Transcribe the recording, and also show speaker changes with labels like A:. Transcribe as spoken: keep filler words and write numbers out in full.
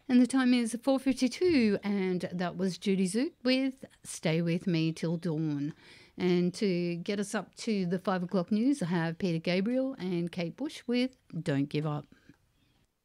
A: And the time is four fifty-two, and that was Judy Zoot with Stay With Me Till Dawn. And to get us up to the five o'clock news, I have Peter Gabriel and Kate Bush with Don't Give Up.